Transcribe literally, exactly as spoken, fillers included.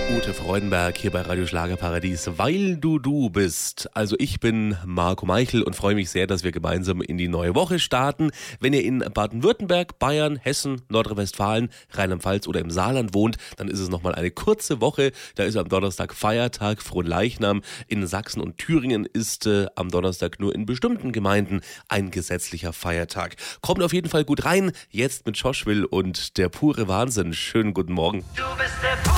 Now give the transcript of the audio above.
Ute Freudenberg hier bei Radio Schlagerparadies, weil du du bist. Also ich bin Marco Meichel und freue mich sehr, dass wir gemeinsam in die neue Woche starten. Wenn ihr in Baden-Württemberg, Bayern, Hessen, Nordrhein-Westfalen, Rheinland-Pfalz oder im Saarland wohnt, dann ist es nochmal eine kurze Woche. Da ist am Donnerstag Feiertag, Fronleichnam. In Sachsen und Thüringen ist äh, am Donnerstag nur in bestimmten Gemeinden ein gesetzlicher Feiertag. Kommt auf jeden Fall gut rein. Jetzt mit Josh Will und der pure Wahnsinn. Schönen guten Morgen. Du bist der